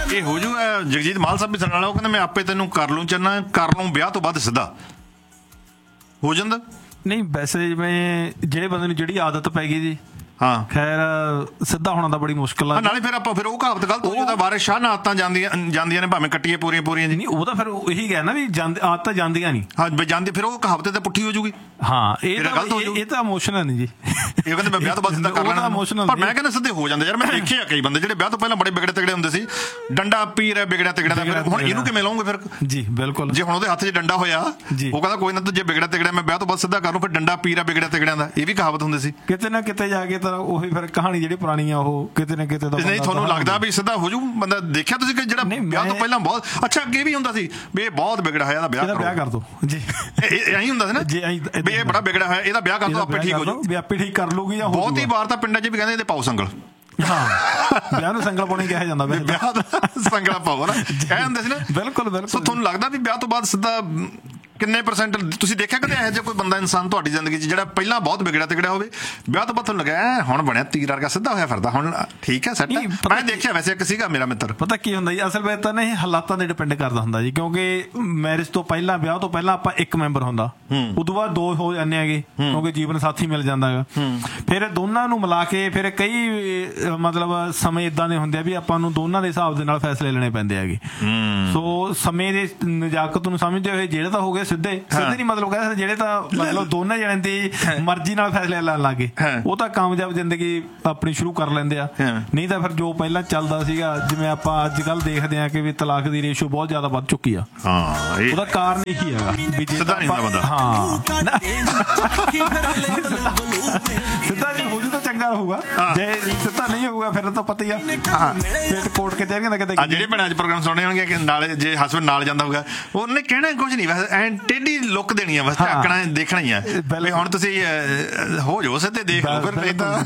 ਇਹ ਹੋ ਜੂ। ਜਗਜੀਤ ਮਾਲ ਸਾਹਿਬ ਵੀ ਸੁਣਨ ਵਾਲਾ, ਉਹ ਕਹਿੰਦੇ ਮੈਂ ਆਪੇ ਤੈਨੂੰ ਕਰ ਲੂੰ ਚੰਨਾ, ਕਰ ਲੂੰ ਵਿਆਹ ਤੋਂ ਬਾਅਦ ਸਿੱਧਾ ਹੋ ਜਾਂਦਾ। ਨਹੀਂ ਵੈਸੇ ਜਿਵੇਂ ਜਿਹੜੇ ਬੰਦੇ ਨੂੰ ਜਿਹੜੀ ਆਦਤ ਪੈ ਗਈ ਜੀ, ਹਾਂ ਖੈਰ ਸਿੱਧਾ ਹੋਣਾ ਤਾਂ ਬੜੀ ਮੁਸ਼ਕਿਲ ਆ। ਨਾਲੇ ਫਿਰ ਆਪਾਂ ਫਿਰ ਉਹ ਕਹਾਵਤ ਗਲਤ ਹੋ ਜਾਂਦਾ, ਵਾਰਿਸ ਸ਼ਾਹ ਨਾਲ ਆਦਤਾਂ ਜਾਂਦੀਆਂ ਨੇ ਭਾਵੇਂ ਕੱਟੀਏ ਪੂਰੀਆਂ ਜੀ। ਨਹੀਂ ਉਹ ਤਾਂ ਫਿਰ ਇਹੀ ਕਹਿ ਨਾ ਵੀ ਆਦਤਾਂ ਜਾਂਦੀਆਂ ਨਹੀਂ। ਹਾਂ ਜਾਂਦੀ, ਫਿਰ ਉਹ ਕਹਾਵਤ ਤਾਂ ਪੁੱਠੀ ਹੋ ਜੂਗੀ। ਹਾਂ ਇਹ ਤਾਂ ਇਮੋਸ਼ਨਲ ਨਹੀਂ ਜੀ। ਇਹ ਕਹਿੰਦੇ ਮੈਂ ਵਿਆਹ ਤੋਂ ਬਾਅਦ ਸਿੱਧਾ ਕਰ ਲੈਣਾ, ਪਰ ਮੈਂ ਕਹਿੰਦਾ ਸਿੱਧੇ ਹੋ ਜਾਂਦੇ ਯਾਰ। ਮੈਂ ਦੇਖਿਆ ਕਈ ਬੰਦੇ ਜਿਹੜੇ ਵਿਆਹ ਤੋਂ ਪਹਿਲਾਂ ਬੜੇ ਵਿਗੜੇ ਤਗੜੇ ਹੁੰਦੇ ਸੀ, ਡੰਡਾ ਪੀ ਰਿਹਾ ਵਿਗੜਿਆ ਤਗੜਾ ਦਾ, ਫਿਰ ਹੁਣ ਇਹਨੂੰ ਕਿਵੇਂ ਲਾਉਂਗੇ ਫਿਰ? ਜੀ ਬਿਲਕੁਲ। ਜੇ ਹੁਣ ਉਹਦੇ ਹੱਥ 'ਚ ਡੰਡਾ ਹੋਇਆ, ਉਹ ਕਹਿੰਦਾ ਕੋਈ ਨਾ ਤੂੰ ਜੇ ਵਿਗੜਿਆ ਤਗੜਿਆ ਮੈਂ ਵਿਆਹ ਤੋਂ ਬਾਅਦ ਸਿੱਧਾ ਕਰ ਲੂੰ, ਫਿਰ ਡੰਡਾ ਪੀ ਰਿਹਾ ਵਿਗੜਿਆ ਤਗੜਿਆਂ ਦਾ। ਇਹ ਵੀ ਕਹਾਵਤ ਹੁੰਦੀ ਸੀ। ਕਿਤੇ ਨਾ ਕਿਤੇ ਜਾ ਕੇ ਤਾਂ ਉਹੀ ਫਿਰ ਕਹਾਣੀ ਜਿਹੜੀ ਪੁਰਾਣੀ ਆ ਉਹ ਕਿਤੇ ਨਾ ਕਿਤੇ ਤਾਂ ਨਹੀਂ ਤੁਹਾਨੂੰ ਲੱਗਦਾ ਵੀ ਸਿੱਧਾ ਹੋ ਜੂ ਬੰਦਾ? ਦੇਖਿਆ ਤੁਸੀਂ ਕਿ ਜਿਹੜਾ ਵਿਆਹ ਤੋਂ ਪਹਿਲਾਂ ਬਹੁਤ ਅੱਛਾ, ਅੱਗੇ ਵੀ ਹੁੰਦਾ ਸੀ ਵੀ ਇਹ ਬਹੁਤ ਵਿਗੜਿਆ ਹੋਇਆ, ਇਹਦਾ ਵਿਆਹ ਕਰ ਦੋ ਜੀ। ਐਂ ਹੁੰਦਾ ਸੀ ਨਾ ਵੀ ਇਹ ਬੜਾ ਵਿਗੜਿਆ ਹੋਇਆ, ਇਹਦਾ ਵਿਆਹ ਕਰ ਦੋ, ਆਪੇ ਠੀਕ ਹੋ ਜੂ, ਆਪੇ ਠੀਕ ਕਰ ਲੂਗੀ। ਜਾਂ ਬਹੁਤ ਹੀ ਵਾਰ ਤਾਂ ਪਿੰਡਾਂ 'ਚ ਵੀ ਕਹਿੰਦੇ ਇਹਦੇ ਪਾਓ ਸੰਗਲ। ਹਾਂ ਵਿਆਹ ਨੂੰ ਸੰਗਲ ਪਾਉਣੀ ਕਿਹਾ ਜਾਂਦਾ, ਵਿਆਹ ਦਾ ਸੰਗਲਾ ਪਾਓ ਨਾ ਕਹਿ ਹੁੰਦੇ ਸੀ ਨਾ। ਬਿਲਕੁਲ ਬਿਲਕੁਲ। ਤੁਹਾਨੂੰ ਲੱਗਦਾ ਵੀ ਵਿਆਹ ਤੋਂ ਬਾਅਦ ਸਿੱਧਾ ਕਿੰਨੇ % ਤੁਸੀਂ ਦੇਖਿਆ ਕਦੇ ਇਹੋ ਜਿਹਾ ਕੋਈ ਬੰਦਾ ਇਨਸਾਨ ਤੁਹਾਡੀ ਜ਼ਿੰਦਗੀ 'ਚ ਜਿਹੜਾ ਪਹਿਲਾਂ ਬਹੁਤ ਵਿਗੜਿਆ ਤਿਗੜਿਆ ਹੋਵੇ, ਵਿਆਹ ਤੋਂ ਬਾਅਦ ਤੁਹਾਨੂੰ ਲੱਗਿਆ ਹੁਣ ਬਣਿਆ ਤੀਰ ਵਰਗਾ ਸਿੱਧਾ ਹੋਇਆ ਫਿਰਦਾ, ਹੁਣ ਠੀਕ ਹੈ ਸੈੱਟ? ਮੈਂ ਦੇਖਿਆ ਵੈਸੇ ਇੱਕ ਸੀਗਾ ਮੇਰਾ ਮਿੱਤਰ। ਪਤਾ ਕੀ ਹੁੰਦਾ ਜੀ, ਅਸਲ ਵਿੱਚ ਤਾਂ ਨਾ ਇਹ ਹਾਲਾਤਾਂ 'ਤੇ ਡਿਪੈਂਡ ਕਰਦਾ ਹੁੰਦਾ ਜੀ, ਕਿਉਂਕਿ ਮੈਰਿਜ ਤੋਂ ਪਹਿਲਾਂ ਵਿਆਹ ਤੋਂ ਪਹਿਲਾਂ ਆਪਾਂ ਇੱਕ ਮੈਂਬਰ ਹੁੰਦਾ, ਉਦੋਂ ਬਾਅਦ 2 ਹੋ ਜਾਂਦੇ ਹੈਗੇ, ਕਿਉਂਕਿ ਜੀਵਨ ਸਾਥੀ ਮਿਲ ਜਾਂਦਾ ਹੈਗਾ। ਫਿਰ ਦੋਨਾਂ ਨੂੰ ਮਿਲਾ ਕੇ ਫਿਰ ਕਈ ਮਤਲਬ ਸਮੇਂ ਇੱਦਾਂ ਦੇ ਹੁੰਦੇ ਆ ਵੀ ਆਪਾਂ ਨੂੰ ਦੋਨਾਂ ਦੇ ਹਿਸਾਬ ਦੇ ਨਾਲ ਫੈਸਲੇ ਲੈਣੇ ਪੈਂਦੇ ਹੈਗੇ। ਸੋ ਸਮੇਂ ਦੇ ਨਜ਼ਾਕਤ ਨੂੰ ਸਮਝਦੇ ਹੋਏ ਜਿਹੜੇ ਤਾਂ ਹੋ ਗਏ ਸਿੱਧੇ ਨਹੀਂ, ਮਤਲਬ ਕਹਿੰਦੇ ਜਿਹੜੇ ਤਾਂ ਮਤਲਬ ਦੋਨਾਂ ਜਣਿਆਂ ਦੀ ਮਰਜ਼ੀ ਨਾਲ ਫੈਸਲੇ ਲੈਣ ਲੱਗ ਗਏ, ਉਹ ਤਾਂ ਕਾਮਯਾਬ ਜ਼ਿੰਦਗੀ ਆਪਣੀ ਸ਼ੁਰੂ ਕਰ ਲੈਂਦੇ ਆ। ਨਹੀਂ ਤਾਂ ਫਿਰ ਜੋ ਪਹਿਲਾਂ ਚੱਲਦਾ ਸੀਗਾ, ਜਿਵੇਂ ਆਪਾਂ ਅੱਜ ਕੱਲ੍ਹ ਦੇਖਦੇ ਹਾਂ ਕਿ ਵੀ ਤਲਾਕ ਦੀ ਰੇਸ਼ੋ ਬਹੁਤ ਜ਼ਿਆਦਾ ਵੱਧ ਚੁੱਕੀ ਆ, ਉਹਦਾ ਕਾਰਨ ਇਹੀ ਹੈਗਾ ਵੀ ਸਿੱਧਾ ਨਹੀਂ ਹੁੰਦਾ ਬੰਦਾ। ਹਾਂ ਸਿੱਧਾ ਜੇ ਹੋ ਜੂ ਤਾਂ ਚੰਗਾ ਰਹੂਗਾ, ਜੇ ਸਿੱਧਾ ਨਹੀਂ ਹੋਊਗਾ ਫਿਰ ਤਾਂ ਪਤਾ ਹੀ ਆ, ਫਿਰ ਕੋਰਟ ਕਚਹਿਰੀਆਂ ਦਾ ਕਿਤੇ। ਜਿਹੜੇ ਭੈਣਾਂ ਅੱਜ ਪ੍ਰੋਗਰਾਮ ਸੁਣਨੇ ਹੋਣਗੇ ਕਿ ਨਾਲੇ ਜੇ ਹਸਬੈਂਡ ਨਾਲ ਜਾਂਦਾ ਹੋਊਗਾ, ਉਹਨੇ ਕਹਿਣਾ ਕੁਝ ਨਹੀਂ, ਵੈਸੇ ਐਂ ਟੇਢੀ ਲੁੱਕ ਦੇਣੀ ਆ, ਬਸ ਝਾਕਣਾ ਦੇਖਣਾ ਹੀ ਆ ਵੀ ਹੁਣ ਤੁਸੀਂ ਹੋ ਜਾਓ ਸਿੱਧੇ ਦੇਖ ਲਓ, ਫਿਰ